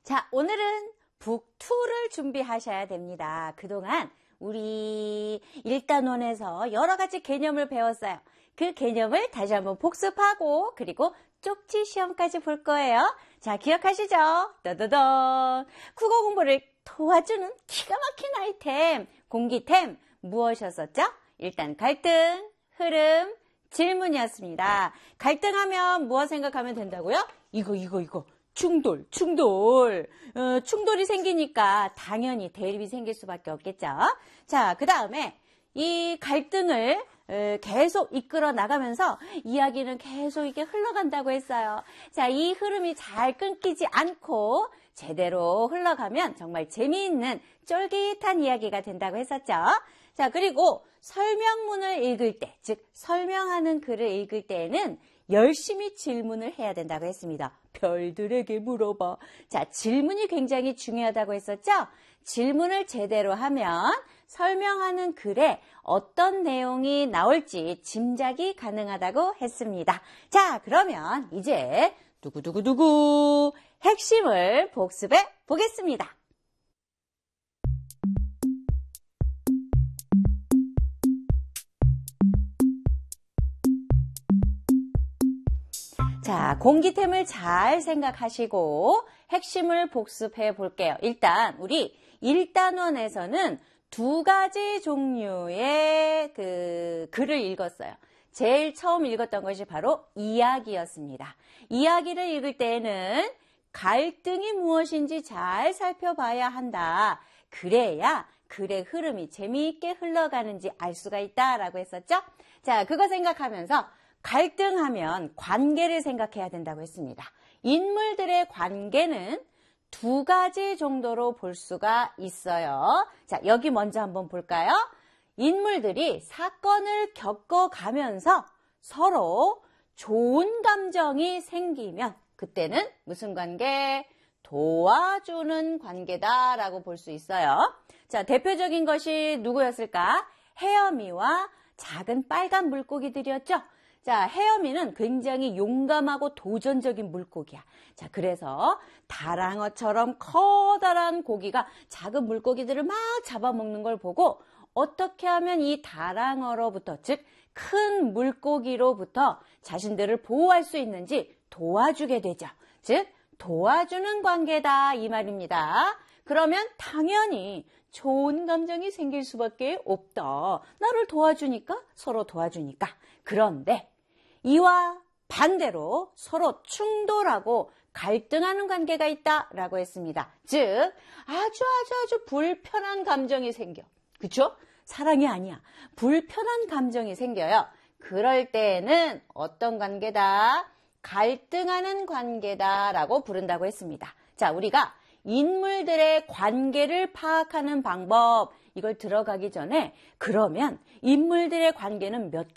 자, 오늘은 북2를 준비하셔야 됩니다. 그동안 우리 1단원에서 여러 가지 개념을 배웠어요. 그 개념을 다시 한번 복습하고 그리고 쪽지 시험까지 볼 거예요. 자, 기억하시죠? 떠더던 국어 공부를 도와주는 기가 막힌 아이템, 공기템 무엇이었었죠? 일단 갈등, 흐름, 질문이었습니다. 갈등하면 무엇 생각하면 된다고요? 이거. 충돌. 충돌이 생기니까 당연히 대립이 생길 수밖에 없겠죠. 자, 그 다음에 이 갈등을 계속 이끌어 나가면서 이야기는 계속 이렇게 흘러간다고 했어요. 자, 이 흐름이 잘 끊기지 않고 제대로 흘러가면 정말 재미있는 쫄깃한 이야기가 된다고 했었죠. 자, 그리고 설명문을 읽을 때, 즉 설명하는 글을 읽을 때에는 열심히 질문을 해야 된다고 했습니다. 별들에게 물어봐. 자, 질문이 굉장히 중요하다고 했었죠? 질문을 제대로 하면 설명하는 글에 어떤 내용이 나올지 짐작이 가능하다고 했습니다. 자, 그러면 이제 두구두구두구 핵심을 복습해 보겠습니다. 자, 공기템을 잘 생각하시고 핵심을 복습해 볼게요. 일단 우리 1단원에서는 두 가지 종류의 글을 읽었어요. 제일 처음 읽었던 것이 바로 이야기였습니다. 이야기를 읽을 때에는 갈등이 무엇인지 잘 살펴봐야 한다. 그래야 글의 흐름이 재미있게 흘러가는지 알 수가 있다라고 했었죠? 자, 그거 생각하면서 갈등하면 관계를 생각해야 된다고 했습니다. 인물들의 관계는 두 가지 정도로 볼 수가 있어요. 자, 여기 먼저 한번 볼까요? 인물들이 사건을 겪어가면서 서로 좋은 감정이 생기면 그때는 무슨 관계? 도와주는 관계다라고 볼 수 있어요. 자, 대표적인 것이 누구였을까? 혜엄이와 작은 빨간 물고기들이었죠. 자, 혜엄이는 굉장히 용감하고 도전적인 물고기야. 자, 그래서 다랑어처럼 커다란 고기가 작은 물고기들을 막 잡아먹는 걸 보고 어떻게 하면 이 다랑어로부터, 즉 큰 물고기로부터 자신들을 보호할 수 있는지 도와주게 되죠. 즉 도와주는 관계다 이 말입니다. 그러면 당연히 좋은 감정이 생길 수밖에 없다. 나를 도와주니까 서로 도와주니까. 그런데 이와 반대로 서로 충돌하고 갈등하는 관계가 있다라고 했습니다. 즉 아주 불편한 감정이 생겨. 그렇죠? 사랑이 아니야. 불편한 감정이 생겨요. 그럴 때에는 어떤 관계다? 갈등하는 관계다라고 부른다고 했습니다. 자, 우리가 인물들의 관계를 파악하는 방법, 이걸 들어가기 전에 그러면 인물들의 관계는 몇